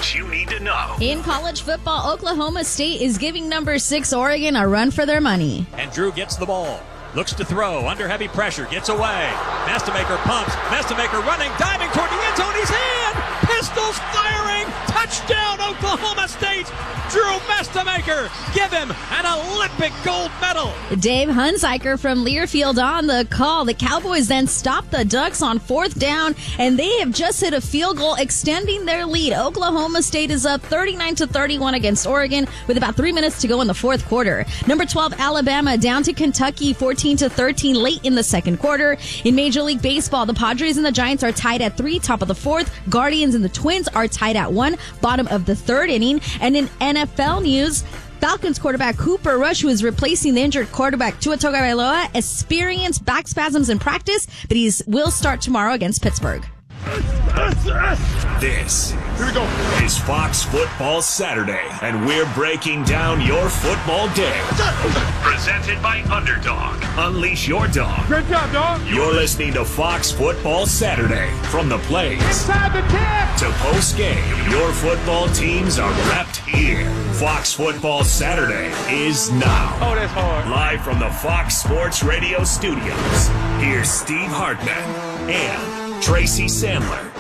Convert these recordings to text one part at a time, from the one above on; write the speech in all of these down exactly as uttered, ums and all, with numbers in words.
what you need to know. In college football, Oklahoma State is giving number six Oregon a run for their money. And Drew gets the ball. Looks to throw. Under heavy pressure. Gets away. Mastamaker pumps. Mastamaker running. Diving toward the end zone. He's in. Pistols firing. Touchdown, Oklahoma State. Drew Mastamaker. Give him an Olympic gold medal. Dave Hunziker from Learfield on the call. The Cowboys then stopped the Ducks on fourth down, and they have just hit a field goal, extending their lead. Oklahoma State is up thirty-nine to thirty-one against Oregon with about three minutes to go in the fourth quarter. Number twelve, Alabama down to Kentucky fourteen to thirteen late in the second quarter. In Major League Baseball, the Padres and the Giants are tied at three, top of the fourth. Guardians and the Twins are tied at one, bottom of the third inning. And in N F L news, Falcons quarterback Cooper Rush, who is replacing the injured quarterback Tua Tagovailoa, experienced back spasms in practice, but he will start tomorrow against Pittsburgh. This is Fox Football Saturday, and we're breaking down your football day. Presented by Underdog. Unleash your dog. Great job, dog. You're listening to Fox Football Saturday. From the plays Inside the ten. to post-game, your football teams are wrapped here. Fox Football Saturday is now. Oh, that's hard. Live from the Fox Sports Radio studios, here's Steve Hartman and Tracy Sandler.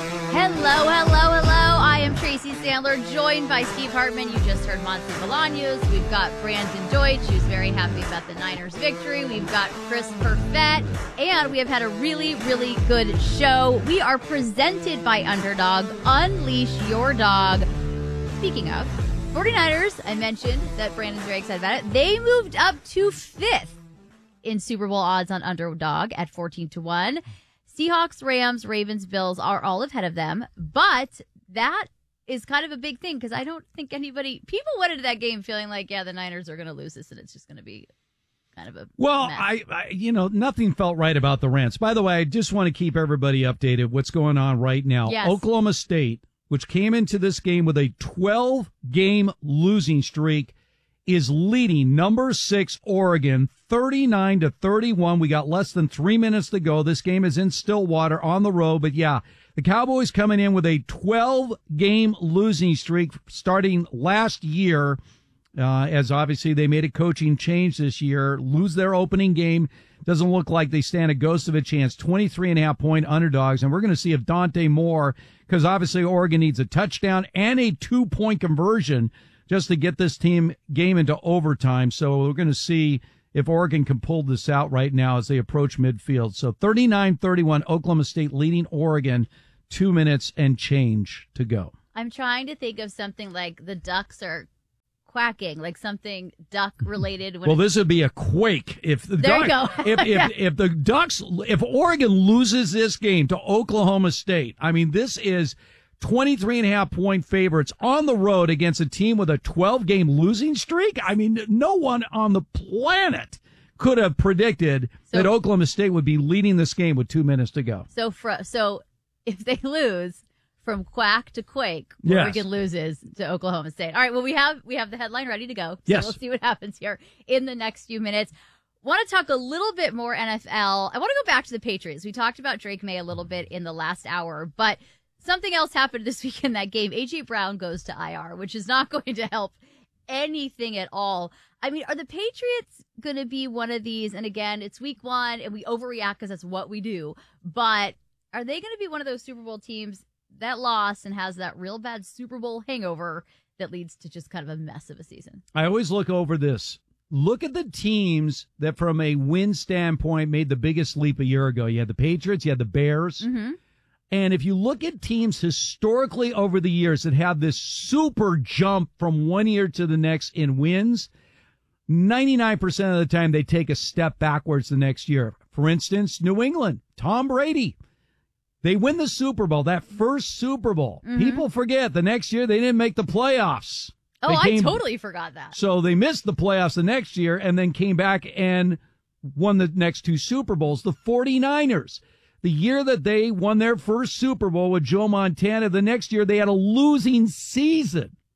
Hello, hello, hello. I am Tracy Sandler, joined by Steve Hartman. You just heard Monty Bolaños. We've got Brandon Deutsch, who's very happy about the Niners' victory. We've got Chris Perfett, and we have had a really, really good show. We are presented by Underdog. Unleash your dog. Speaking of, 49ers, I mentioned that Brandon's very excited about it. They moved up to fifth in Super Bowl odds on Underdog at fourteen to one. Seahawks, Rams, Ravens, Bills are all ahead of them, but that is kind of a big thing because I don't think anybody, people went into that game feeling like, yeah, the Niners are going to lose this and it's just going to be kind of a Well, mess. I, I, you know, nothing felt right about the Rams. By the way, I just want to keep everybody updated what's going on right now. Yes. Oklahoma State, which came into this game with a twelve-game losing streak, is leading number six Oregon thirty-nine to thirty-one. We got less than three minutes to go. This game is in Stillwater on the road. But yeah, the Cowboys coming in with a twelve-game losing streak starting last year, uh, as obviously they made a coaching change this year, lose their opening game. Doesn't look like they stand a ghost of a chance. twenty-three and a half point underdogs. And we're going to see if Dante Moore, because obviously Oregon needs a touchdown and a two-point conversion just to get this team game into overtime. So we're going to see if Oregon can pull this out right now as they approach midfield. So thirty-nine thirty-one, Oklahoma State leading Oregon, two minutes and change to go. I'm trying to think of something like the Ducks are quacking, like something duck related. Well, this would be a quake if the There Ducks, you go. if, if, Yeah. if the Ducks, if Oregon loses this game to Oklahoma State, I mean, this is twenty-three and a half point favorites on the road against a team with a twelve-game losing streak. I mean, no one on the planet could have predicted So- that Oklahoma State would be leading this game with two minutes to go. So, fr- so if they lose from quack to quake, Yes. Oregon loses to Oklahoma State. All right. Well, we have we have the headline ready to go. So Yes. we'll see what happens here in the next few minutes. Want to talk a little bit more N F L. I want to go back to the Patriots. We talked about Drake May a little bit in the last hour, but something else happened this week in that game. A J Brown goes to I R, which is not going to help anything at all. I mean, are the Patriots going to be one of these? And again, it's week one and we overreact because that's what we do. But are they going to be one of those Super Bowl teams that lost and has that real bad Super Bowl hangover that leads to just kind of a mess of a season? I always look over this. Look at the teams that from a win standpoint made the biggest leap a year ago. You had the Patriots, you had the Bears. Mm-hmm. And if you look at teams historically over the years that have this super jump from one year to the next in wins, ninety-nine percent of the time they take a step backwards the next year. For instance, New England, Tom Brady. They win the Super Bowl, that first Super Bowl. Mm-hmm. People forget the next year they didn't make the playoffs. Oh, They I came- totally forgot that. So they missed the playoffs the next year and then came back and won the next two Super Bowls. The 49ers, the year that they won their first Super Bowl with Joe Montana, the next year they had a losing season.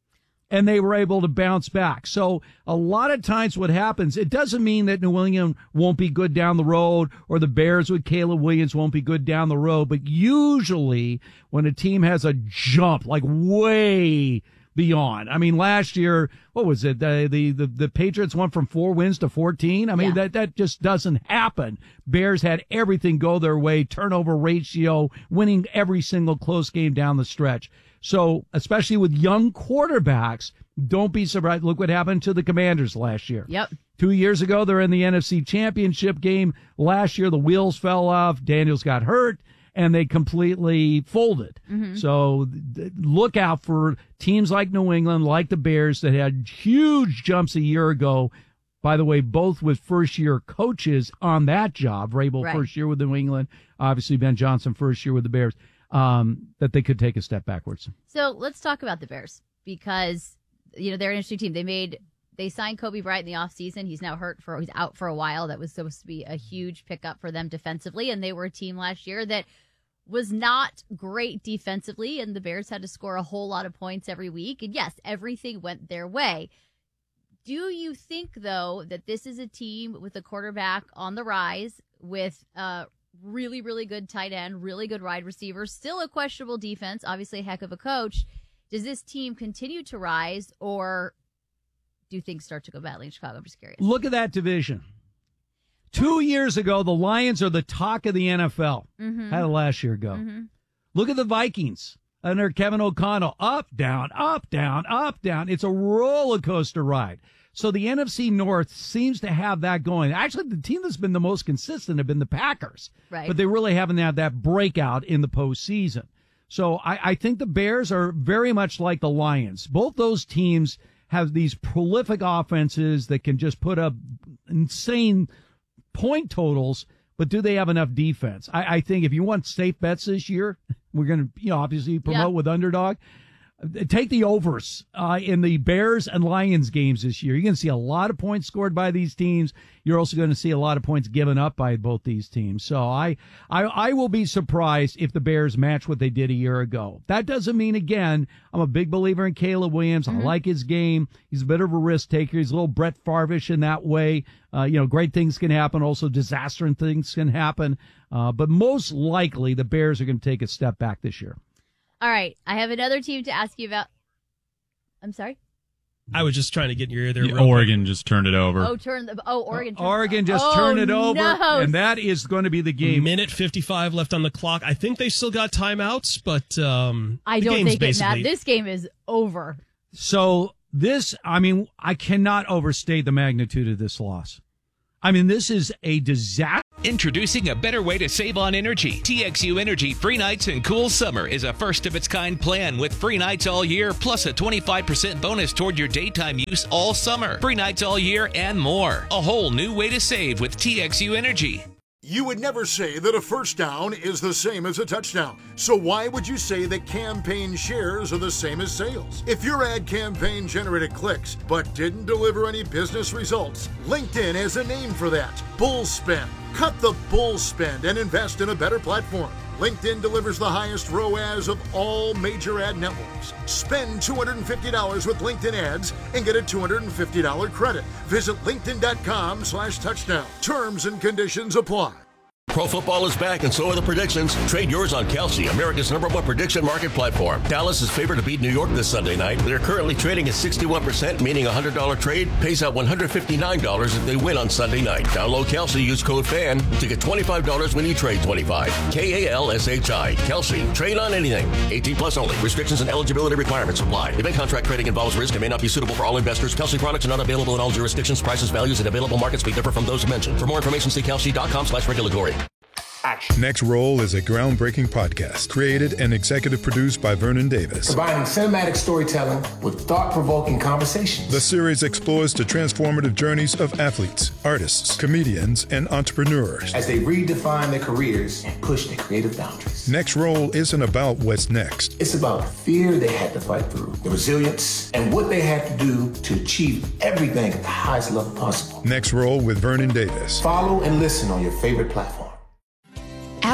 and they were able to bounce back. So a lot of times what happens, it doesn't mean that New England won't be good down the road or the Bears with Caleb Williams won't be good down the road. But usually when a team has a jump, like way beyond. I mean, last year, what was it? The, the, the, the Patriots went from four wins to fourteen. I mean, yeah. that, that just doesn't happen. Bears had everything go their way, turnover ratio, winning every single close game down the stretch. So, especially with young quarterbacks, don't be surprised. Look what happened to the Commanders last year. Yep. Two years ago, they're in the N F C Championship game. Last year, the wheels fell off. Daniels got hurt, and they completely folded. Mm-hmm. So, th- look out for teams like New England, like the Bears, that had huge jumps a year ago. By the way, both with first-year coaches on that job. Vrabel, right. first year with New England. Obviously, Ben Johnson, first year with the Bears. Um, that they could take a step backwards. So let's talk about the Bears because, you know, they're an interesting team. They made, they signed Kobe Bryant in the offseason. He's now hurt for, he's out for a while. That was supposed to be a huge pickup for them defensively. And they were a team last year that was not great defensively. And the Bears had to score a whole lot of points every week. And yes, everything went their way. Do you think, though, that this is a team with a quarterback on the rise with, uh, really, really good tight end, really good wide receiver, still a questionable defense, obviously a heck of a coach. Does this team continue to rise, or do things start to go badly in Chicago? I'm just curious. Look at that division. Two years ago, the Lions are the talk of the N F L. Mm-hmm. How did last year go? Mm-hmm. Look at the Vikings under Kevin O'Connell. Up, down, up, down, up, down. It's a roller coaster ride. So the N F C North seems to have that going. Actually, the team that's been the most consistent have been the Packers. Right. But they really haven't had that breakout in the postseason. So I, I think the Bears are very much like the Lions. Both those teams have these prolific offenses that can just put up insane point totals, but do they have enough defense? I, I think if you want safe bets this year, we're going to, you know, obviously promote yeah. with Underdog. Take the overs uh, in the Bears and Lions games this year. You're going to see a lot of points scored by these teams. You're also going to see a lot of points given up by both these teams. So I, I, I will be surprised if the Bears match what they did a year ago. That doesn't mean, again, I'm a big believer in Caleb Williams. Mm-hmm. I like his game. He's a bit of a risk taker. He's a little Brett Favre-ish in that way. Uh, you know, great things can happen. Also, disaster and things can happen. Uh, but most likely, the Bears are going to take a step back this year. All right, I have another team to ask you about. I'm sorry? I was just trying to get in your ear there. Yeah, Oregon quick. just turned it over. Oh, turn the, oh Oregon. Turned Oregon just oh, turned it over, no. and that is going to be the game. Minute fifty-five left on the clock. I think they still got timeouts, but um, I the don't game's think it's basically... that. This game is over. So this, I mean, I cannot overstate the magnitude of this loss. I mean, this is a disaster. Introducing a better way to save on energy. T X U Energy Free Nights and Cool Summer is a first-of-its-kind plan with free nights all year, plus a twenty-five percent bonus toward your daytime use all summer. Free nights all year and more. A whole new way to save with T X U Energy. You would never say that a first down is the same as a touchdown. So why would you say that campaign shares are the same as sales? If your ad campaign generated clicks but didn't deliver any business results, LinkedIn has a name for that. Bull spend. Cut the bull spend and invest in a better platform. LinkedIn delivers the highest R O A S of all major ad networks. Spend two hundred fifty dollars with LinkedIn ads and get a two hundred fifty dollars credit. Visit linkedin.com slash touchdown. Terms and conditions apply. Pro football is back, and so are the predictions. Trade yours on Kalshi, America's number one prediction market platform. Dallas is favored to beat New York this Sunday night. They're currently trading at sixty-one percent, meaning a one hundred dollars trade pays out one hundred fifty-nine dollars if they win on Sunday night. Download Kalshi, use code FAN to get twenty-five dollars when you trade twenty-five. K A L S H I. Kalshi. Trade on anything. eighteen plus only. Restrictions and eligibility requirements apply. Event contract trading involves risk and may not be suitable for all investors. Kalshi products are not available in all jurisdictions. Prices, values, and available markets may differ from those mentioned. For more information, see Kalshi.com slash regulatory. Action. Next Roll is a groundbreaking podcast created and executive produced by Vernon Davis. Combining cinematic storytelling with thought-provoking conversations. The series explores the transformative journeys of athletes, artists, comedians, and entrepreneurs as they redefine their careers and push their creative boundaries. Next Roll isn't about what's next. It's about the fear they had to fight through, the resilience, and what they had to do to achieve everything at the highest level possible. Next Roll with Vernon Davis. Follow and listen on your favorite platform.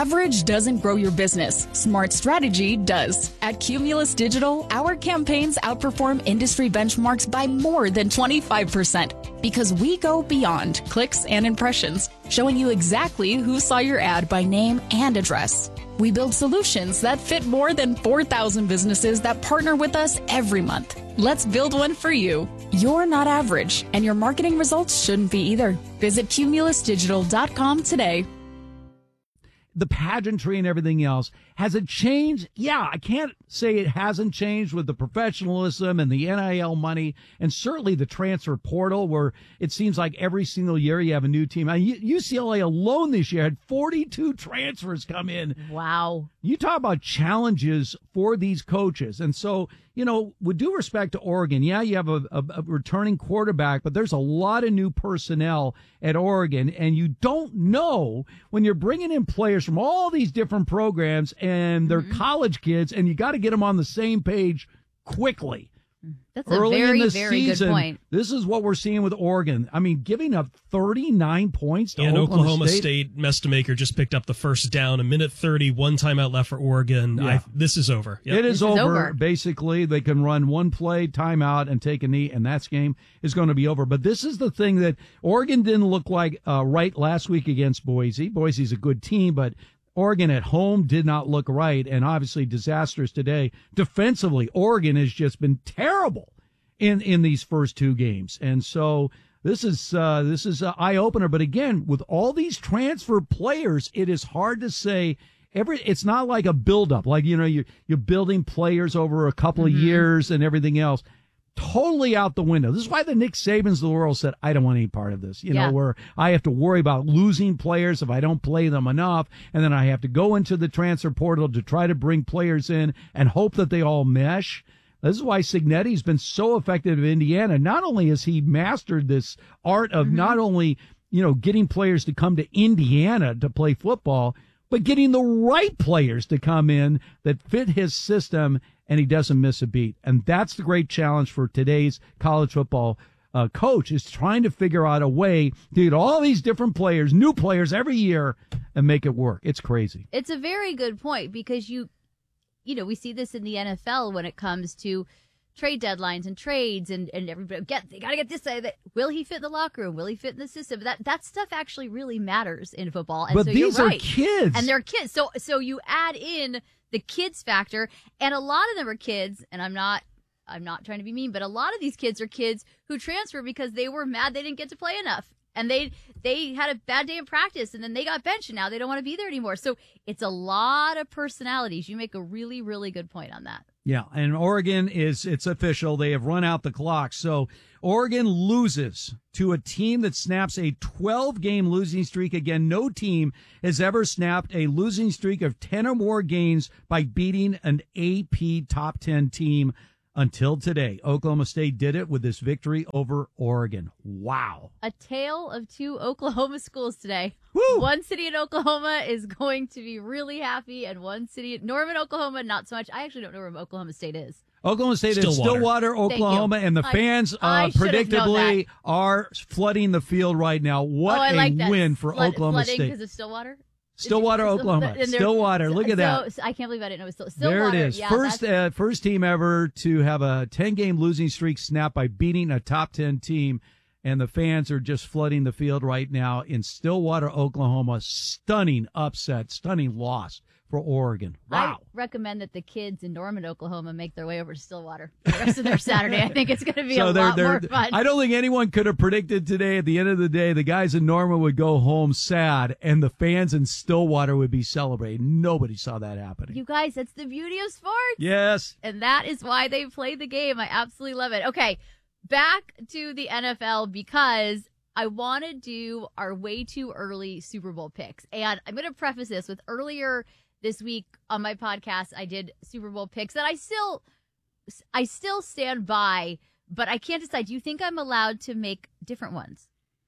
Average doesn't grow your business. Smart strategy does. At Cumulus Digital, our campaigns outperform industry benchmarks by more than twenty-five percent because we go beyond clicks and impressions, showing you exactly who saw your ad by name and address. We build solutions that fit more than four thousand businesses that partner with us every month. Let's build one for you. You're not average, and your marketing results shouldn't be either. Visit cumulus digital dot com today. The pageantry and everything else, has it changed? Yeah, I can't say it hasn't changed with the professionalism and the N I L money, and certainly the transfer portal, where it seems like every single year you have a new team. I mean, U C L A alone this year had forty-two transfers come in. Wow. You talk about challenges for these coaches. And so, you know, with due respect to Oregon, yeah, you have a, a, a returning quarterback, but there's a lot of new personnel at Oregon, and you don't know when you're bringing in players from all these different programs and they're mm-hmm. college kids, and you got to get them on the same page quickly. That's Early a very, in the very season, good point. This is what we're seeing with Oregon. I mean, giving up thirty-nine points to and Oklahoma, Oklahoma State. State Mestamaker just picked up the first down, a minute thirty, one timeout left for Oregon. Yeah. I, this is over. Yep. It is, This over. is over. Basically, they can run one play, timeout, and take a knee, and that game is going to be over. But this is the thing that Oregon didn't look like uh, right last week against Boise. Boise's a good team, but Oregon at home did not look right, and obviously disastrous today. Defensively, Oregon has just been terrible in, in these first two games. And so this is uh, this is an eye-opener. But again, with all these transfer players, it is hard to say every. It's not like a build-up, like, you know, you're, you're building players over a couple Mm-hmm. of years and everything else. Totally out the window. This is why the Nick Sabans of the world said, I don't want any part of this, you Yeah. know, where I have to worry about losing players if I don't play them enough. And then I have to go into the transfer portal to try to bring players in and hope that they all mesh. This is why Cignetti's been so effective in Indiana. Not only has he mastered this art of mm-hmm. not only, you know, getting players to come to Indiana to play football, but getting the right players to come in that fit his system, and he doesn't miss a beat. And that's the great challenge for today's college football uh, coach, is trying to figure out a way to get all these different players, new players every year, and make it work. It's crazy. It's a very good point, because you, you know, we see this in the N F L when it comes to trade deadlines and trades, and, and everybody get, they got to get this. That will he fit in the locker room? Will he fit in the system? That that stuff actually really matters in football. And but so these you're are right. kids, and they're kids. So so you add in the kids factor, and a lot of them are kids. And I'm not I'm not trying to be mean, but a lot of these kids are kids who transfer because they were mad they didn't get to play enough. And they they had a bad day in practice, and then they got benched, and now they don't want to be there anymore. So it's a lot of personalities. You make a really, really good point on that. Yeah, and Oregon is, it's official. They have run out the clock. So Oregon loses to a team that snaps a twelve-game losing streak. Again, no team has ever snapped a losing streak of ten or more games by beating an A P top ten team until today. Oklahoma State did it with this victory over Oregon. Wow. A tale of two Oklahoma schools today. Woo! One city in Oklahoma is going to be really happy, and one city, Norman, Oklahoma, not so much. I actually don't know where Oklahoma State is. Oklahoma State is Stillwater. Stillwater, Oklahoma, and the I- fans I uh, should have known predictably that. are flooding the field right now. What oh, I a like that. win for Flood, Oklahoma flooding State. because of Stillwater? Stillwater, Oklahoma. And they're- Stillwater, look at so, that. So I can't believe I didn't know it was Still, Stillwater. There it is. Yeah, first that's- uh, first team ever to have a ten-game losing streak snapped by beating a top ten team, and the fans are just flooding the field right now in Stillwater, Oklahoma. Stunning upset, stunning loss for Oregon. Wow. I recommend that the kids in Norman, Oklahoma make their way over to Stillwater for the rest of their Saturday. I think it's going to be So a they're- lot they're- more fun. I don't think anyone could have predicted today, at the end of the day, the guys in Norman would go home sad and the fans in Stillwater would be celebrating. Nobody saw that happening. You guys, that's the beauty of sports. Yes. And that is why they play the game. I absolutely love it. Okay, back to the N F L, because I want to do our way too early Super Bowl picks. And I'm going to preface this with earlier this week on my podcast, I did Super Bowl picks that I still, I still stand by, but I can't decide. Do you think I'm allowed to make different ones?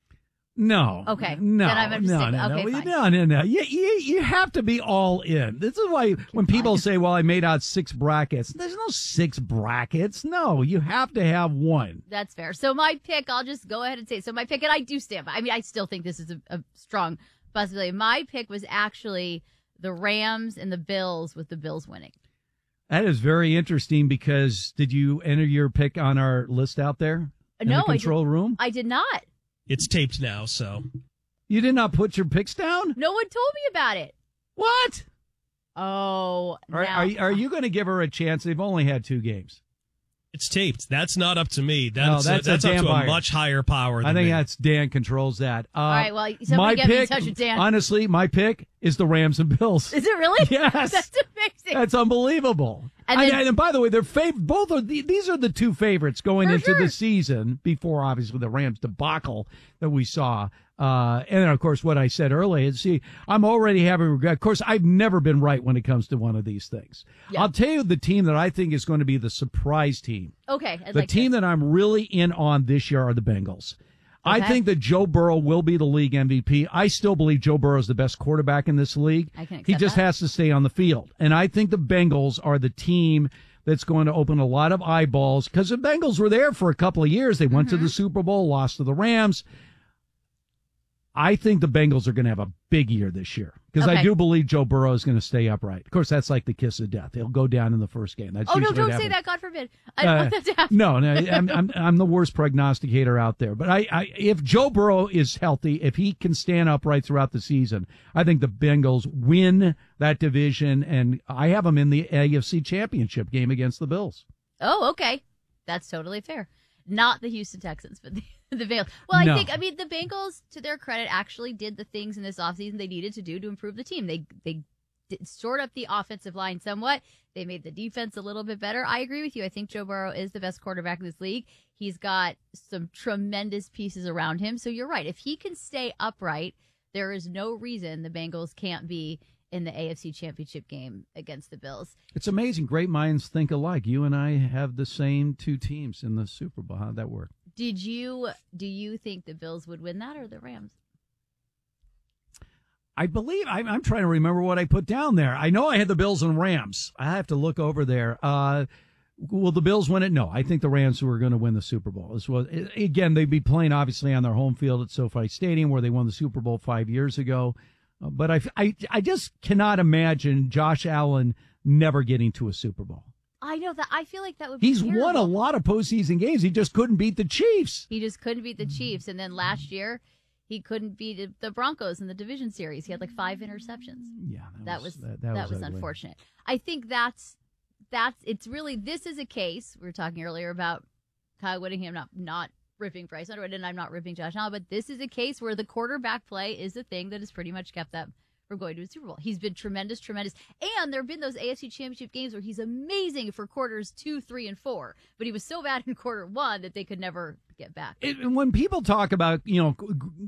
No. Okay. No. Then I'm just no, saying- no, okay, no, fine. no, no, no. You, you, you have to be all in. This is why when people say, well, I made out six brackets, there's no six brackets. No, you have to have one. That's fair. So my pick, I'll just go ahead and say, so my pick, and I do stand by. I mean, I still think this is a, a strong possibility. My pick was actually the Rams and the Bills, with the Bills winning. That is very interesting because did you enter your pick on our list out there in no, the control I did, room? I did not. It's taped now, so. You did not put your picks down? No one told me about it. What? Oh, Are, now. are, are you going to give her a chance? They've only had two games. It's taped. That's not up to me. No, That's, that's uh, that's a up Dan to Byer. a much higher power than I think me. that's Dan controls that. Uh, All right, well, somebody my get me in pick, touch with Dan. honestly, my pick is the Rams and Bills. Is it really? Yes. That's amazing. That's unbelievable. And And, then- and by the way, they're fav- both of the, these are the two favorites going For into sure. the season before obviously the Rams debacle that we saw. Uh, and then of course what I said earlier, and see, I'm already having regret. Of course, I've never been right when it comes to one of these things. Yeah. I'll tell you the team that I think is going to be the surprise team. Okay. I'd the like team to. that I'm really in on this year are the Bengals. I Okay. think that Joe Burrow will be the league M V P. I still believe Joe Burrow is the best quarterback in this league. I can He accept just that. has to stay on the field. And I think the Bengals are the team that's going to open a lot of eyeballs because the Bengals were there for a couple of years. They went Mm-hmm. to the Super Bowl, lost to the Rams. I think the Bengals are going to have a big year this year because I Okay. do believe Joe Burrow is going to stay upright. Of course, that's like the kiss of death. He'll go down in the first game. That's Oh, no, usually don't what say happens. that. God forbid. I don't Uh, want that to happen. No, no, I'm, I'm I'm the worst prognosticator out there. But I, I, if Joe Burrow is healthy, if he can stand upright throughout the season, I think the Bengals win that division, and I have them in the A F C Championship game against the Bills. Oh, okay. That's totally fair. Not the Houston Texans, but the, the Bengals. Well, I No. think, I mean, the Bengals, to their credit, actually did the things in this offseason they needed to do to improve the team. They they did sort up the offensive line somewhat. They made the defense a little bit better. I agree with you. I think Joe Burrow is the best quarterback in this league. He's got some tremendous pieces around him. So you're right. If he can stay upright, there is no reason the Bengals can't be in the A F C Championship game against the Bills. It's amazing. Great minds think alike. You and I have the same two teams in the Super Bowl. How'd that work? Did you do you think the Bills would win that or the Rams? I believe I'm, I'm trying to remember what I put down there. I know I had the Bills and Rams. I have to look over there. Uh, will the Bills win it? No, I think the Rams were going to win the Super Bowl. This was again, they'd be playing obviously on their home field at SoFi Stadium where they won the Super Bowl five years ago. Uh, but I, I, I just cannot imagine Josh Allen never getting to a Super Bowl. I know that. I feel like that would be He's terrible. won a lot of postseason games. He just couldn't beat the Chiefs. He just couldn't beat the Chiefs. And then last year, he couldn't beat the Broncos in the division series. He had like five interceptions. Yeah, That, that was was- that- that, that was, was ugly. unfortunate. I think that's that's it's really this is a case. We were talking earlier about Kyle Whittingham not not ripping Bryce Underwood, and I'm not ripping Josh Allen, but this is a case where the quarterback play is the thing that has pretty much kept them from going to a Super Bowl. He's been tremendous, tremendous. And there have been those A F C Championship games where he's amazing for quarters two, three, and four, but he was so bad in quarter one that they could never get back. It, when people talk about, you know,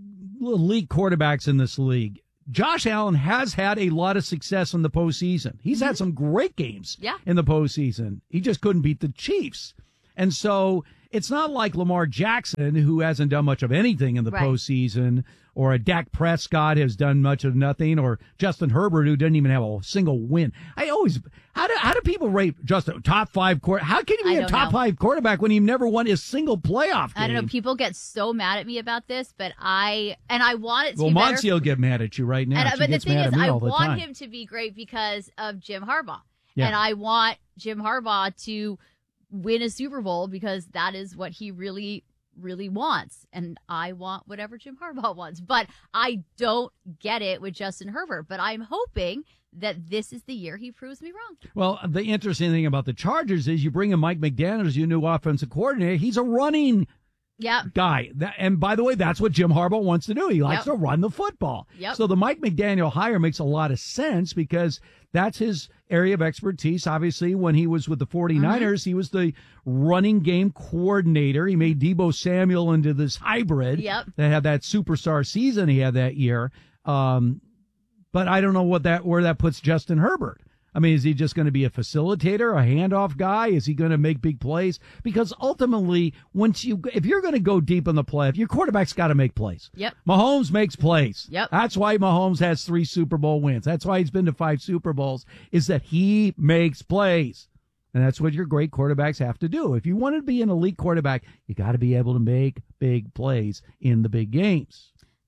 elite quarterbacks in this league, Josh Allen has had a lot of success in the postseason. He's had some great games Yeah. in the postseason. He just couldn't beat the Chiefs. And so it's not like Lamar Jackson, who hasn't done much of anything in the Right. postseason, or a Dak Prescott has done much of nothing, or Justin Herbert, who didn't even have a single win. I always, how do how do people rate Justin top five quarter? How can he I be a don't top know. five quarterback when he never won a single playoff game? I don't know. People get so mad at me about this, but I and I want it to Well, be better. Monty will get mad at you right now. And, She but the gets thing mad is, at me I all the want time. him to be great because of Jim Harbaugh. Yeah. And I want Jim Harbaugh to win a Super Bowl because that is what he really, really wants. And I want whatever Jim Harbaugh wants. But I don't get it with Justin Herbert. But I'm hoping that this is the year he proves me wrong. Well, the interesting thing about the Chargers is you bring in Mike McDaniel as your new offensive coordinator. He's a running Yeah. guy. That, and by the way, that's what Jim Harbaugh wants to do. He likes Yep. to run the football. Yep. So the Mike McDaniel hire makes a lot of sense because that's his area of expertise. Obviously, when he was with the 49ers, Mm-hmm. he was the running game coordinator. He made Deebo Samuel into this hybrid Yep. that had that superstar season he had that year. Um, but I don't know what that where that puts Justin Herbert. I mean, is he just going to be a facilitator, a handoff guy? Is he going to make big plays? Because ultimately, once you, if you're going to go deep in the play, your quarterback's got to make plays. Yep. Mahomes makes plays. Yep. That's why Mahomes has three Super Bowl wins. That's why he's been to five Super Bowls, is that he makes plays. And that's what your great quarterbacks have to do. If you want to be an elite quarterback, you got to be able to make big plays in the big games.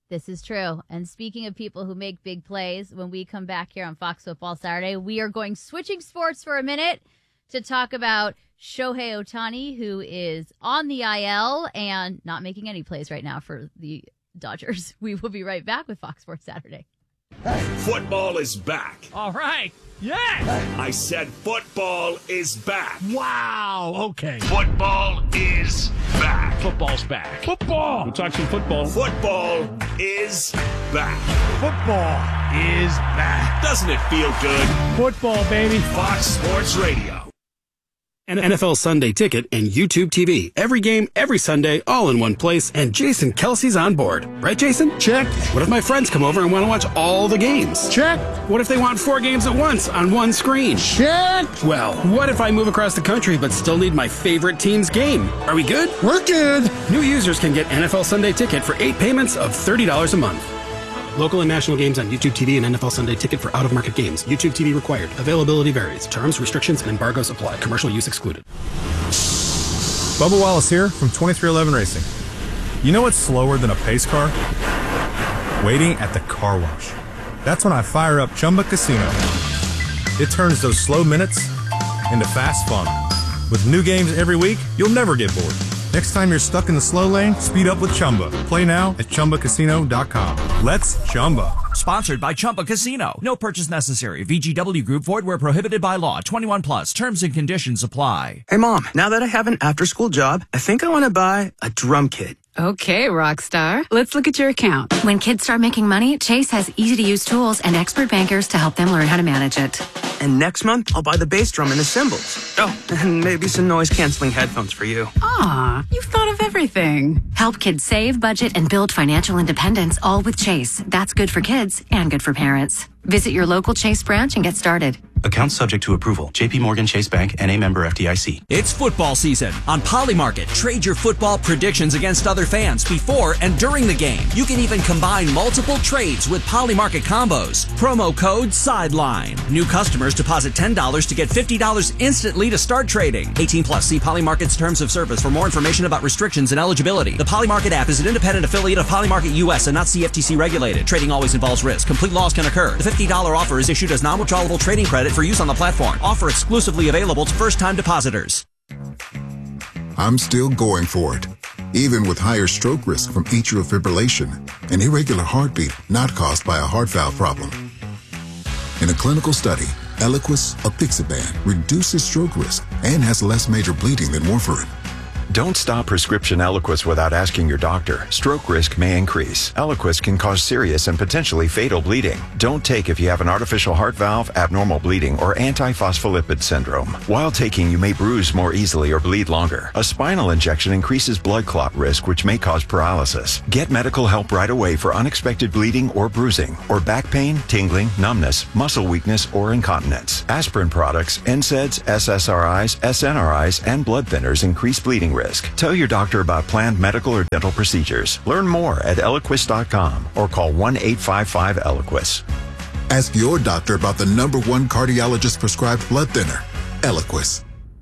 This is true. And speaking of people who make big plays, when we come back here on Fox Football Saturday, we are going switching sports for a minute to talk about Shohei Ohtani, who is on the I L and not making any plays right now for the Dodgers. We will be right back with Fox Sports Saturday. Football is back. All right. Yeah. I said football is back. Wow. Okay. Football is back. Football's back. Football. We'll talk some football. Football is back. Football is back. Doesn't it feel good? Football, baby. Fox Sports Radio. An N F L Sunday Ticket and YouTube T V. Every game, every Sunday, all in one place, and Jason Kelsey's on board. Right, Jason? Check. What if my friends come over and want to watch all the games? Check. What if they want four games at once on one screen? Check. Well, what if I move across the country but still need my favorite team's game? Are we good? We're good. New users can get N F L Sunday Ticket for eight payments of thirty dollars a month. Local and national games on YouTube T V and N F L Sunday Ticket for out-of-market games. YouTube T V required. Availability varies. Terms, restrictions, and embargoes apply. Commercial use excluded. Bubba Wallace here from twenty-three eleven Racing. You know what's slower than a pace car? Waiting at the car wash. That's when I fire up Chumba Casino. It turns those slow minutes into fast fun. With new games every week, you'll never get bored. Next time you're stuck in the slow lane, speed up with Chumba. Play now at Chumba Casino dot com. Let's Chumba. Sponsored by Chumba Casino. No purchase necessary. V G W Group. Void where prohibited by law. twenty-one plus. Terms and conditions apply. Hey, Mom. Now that I have an after-school job, I think I want to buy a drum kit. Okay, Rockstar. Let's look at your account. When kids start making money, Chase has easy-to-use tools and expert bankers to help them learn how to manage it. And next month, I'll buy the bass drum and the cymbals. Oh, and maybe some noise-canceling headphones for you. Aw, you've thought of everything. Help kids save, budget, and build financial independence, all with Chase. That's good for kids and good for parents. Visit your local Chase branch and get started. Account subject to approval. J P Morgan Chase Bank N A member F D I C. It's football season. On Polymarket, trade your football predictions against other fans before and during the game. You can even combine multiple trades with Polymarket combos. Promo code SIDELINE. New customers deposit ten dollars to get fifty dollars instantly to start trading. eighteen plus. See Polymarket's terms of service for more information about restrictions and eligibility. The Polymarket app is an independent affiliate of Polymarket U S and not C F T C regulated. Trading always involves risk. Complete loss can occur. The fifty dollars offer is issued as non-withdrawable trading credit for use on the platform. Offer exclusively available to first-time depositors. I'm still going for it, even with higher stroke risk from atrial fibrillation, an irregular heartbeat not caused by a heart valve problem. In a clinical study, Eliquis apixaban reduces stroke risk and has less major bleeding than warfarin. Don't stop prescription Eliquis without asking your doctor. Stroke risk may increase. Eliquis can cause serious and potentially fatal bleeding. Don't take if you have an artificial heart valve, abnormal bleeding, or antiphospholipid syndrome. While taking, you may bruise more easily or bleed longer. A spinal injection increases blood clot risk, which may cause paralysis. Get medical help right away for unexpected bleeding or bruising, or back pain, tingling, numbness, muscle weakness, or incontinence. Aspirin products, N SAIDs, S S R Is, S N R Is, and blood thinners increase bleeding risk. Tell your doctor about planned medical or dental procedures. Learn more at Eliquis dot com or call one eight five five Eliquis. Ask your doctor about the number one cardiologist prescribed blood thinner, Eliquis.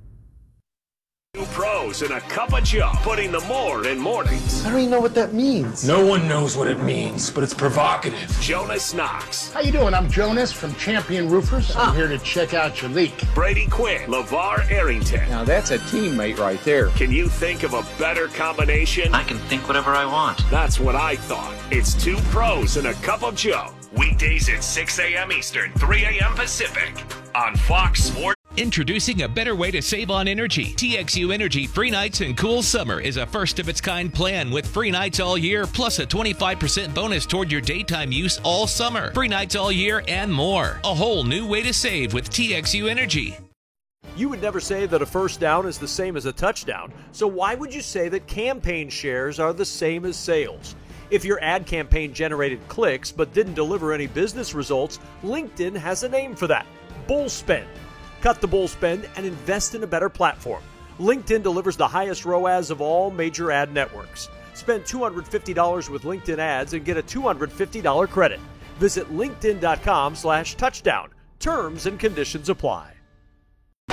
Two pros and a cup of Joe, putting the more in mornings. I don't even know what that means. No one knows what it means, but it's provocative. Jonas Knox. How you doing? I'm Jonas from Champion Roofers. I'm here to check out your leak. Brady Quinn. LeVar Arrington. Now that's a teammate right there. Can you think of a better combination? I can think whatever I want. That's what I thought. It's two pros and a cup of Joe. Weekdays at six a.m. Eastern, three a.m. Pacific on Fox Sports. Introducing a better way to save on energy. T X U Energy Free Nights and Cool Summer is a first-of-its-kind plan with free nights all year, plus a twenty-five percent bonus toward your daytime use all summer. Free nights all year and more. A whole new way to save with T X U Energy. You would never say that a first down is the same as a touchdown, so why would you say that campaign shares are the same as sales? If your ad campaign generated clicks but didn't deliver any business results, LinkedIn has a name for that: bull spend. Cut the bull spend and invest in a better platform. LinkedIn delivers the highest R O A S of all major ad networks. Spend two hundred fifty dollars with LinkedIn ads and get a two hundred fifty dollars credit. Visit linkedin dot com slash touchdown. Terms and conditions apply.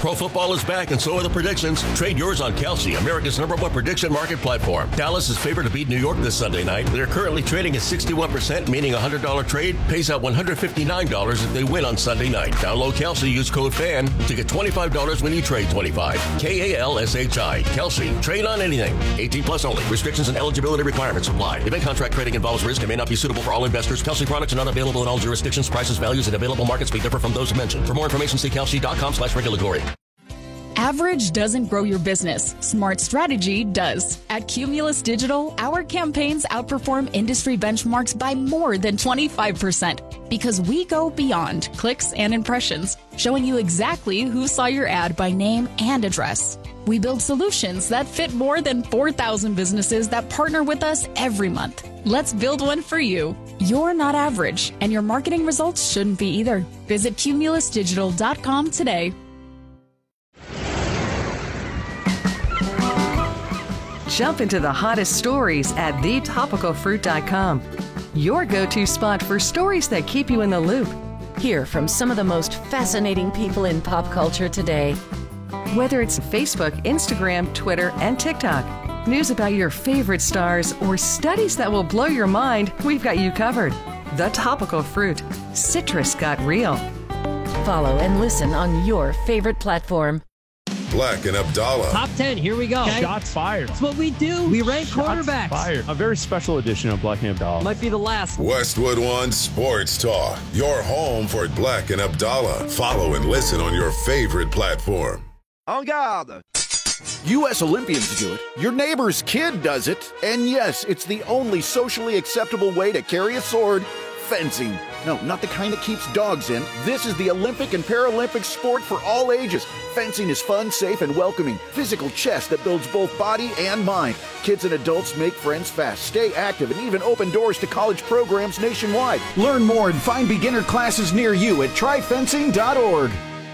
Pro football is back, and so are the predictions. Trade yours on Kalshi, America's number one prediction market platform. Dallas is favored to beat New York this Sunday night. They're currently trading at sixty-one percent, meaning a one hundred dollars trade pays out one hundred fifty-nine dollars if they win on Sunday night. Download Kalshi, use code FAN to get twenty-five dollars when you trade twenty-five. K A L S H I. Kalshi. Trade on anything. eighteen plus only. Restrictions and eligibility requirements apply. Event contract trading involves risk and may not be suitable for all investors. Kalshi products are not available in all jurisdictions. Prices, values, and available markets may differ from those mentioned. For more information, see kalshi.com slash regulatory. Average doesn't grow your business. Smart strategy does. At Cumulus Digital, our campaigns outperform industry benchmarks by more than twenty-five percent because we go beyond clicks and impressions, showing you exactly who saw your ad by name and address. We build solutions that fit more than four thousand businesses that partner with us every month. Let's build one for you. You're not average, and your marketing results shouldn't be either. Visit cumulus digital dot com today. Jump into the hottest stories at the topical fruit dot com. Your go-to spot for stories that keep you in the loop. Hear from some of the most fascinating people in pop culture today. Whether it's Facebook, Instagram, Twitter, and TikTok, news about your favorite stars, or studies that will blow your mind, we've got you covered. The Topical Fruit. Citrus got real. Follow and listen on your favorite platform. Black and Abdallah. Top ten, here we go. Okay. Shots fired. That's what we do. We rank Shots quarterbacks. Fired. A very special edition of Black and Abdallah. Might be the last. Westwood One Sports Talk. Your home for Black and Abdallah. Follow and listen on your favorite platform. En garde. U S Olympians do it. Your neighbor's kid does it. And yes, it's the only socially acceptable way to carry a sword. Fencing. No, not the kind that keeps dogs in. This is the Olympic and Paralympic sport for all ages. Fencing is fun, safe, and welcoming. Physical chess that builds both body and mind. Kids and adults make friends fast, stay active, and even open doors to college programs nationwide. Learn more and find beginner classes near you at try fencing dot org.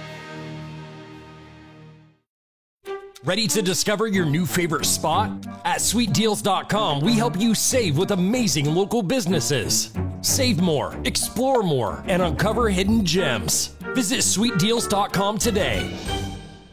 Ready to discover your new favorite spot? At sweet deals dot com, we help you save with amazing local businesses. Save more, explore more, and uncover hidden gems. Visit sweet deals dot com today.